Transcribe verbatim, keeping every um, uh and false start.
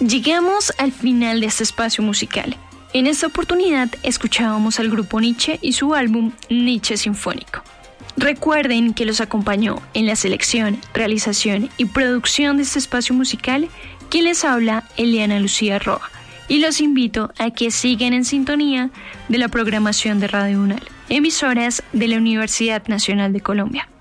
Llegamos al final de este espacio musical. En esta oportunidad escuchábamos al grupo Nietzsche y su álbum Nietzsche Sinfónico. Recuerden que los acompañó en la selección, realización y producción de este espacio musical quien les habla, Eliana Lucía Roa, y los invito a que sigan en sintonía de la programación de Radio UNAL, emisoras de la Universidad Nacional de Colombia.